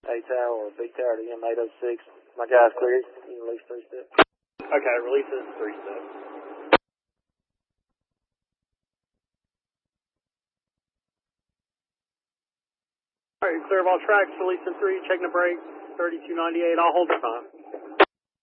A tower or B tower to M806. My guy's clear. You can release 3 steps. Okay, releases 3 steps. All right, clear of all tracks, releasing 3, checking the brake, 3298, I'll hold the time.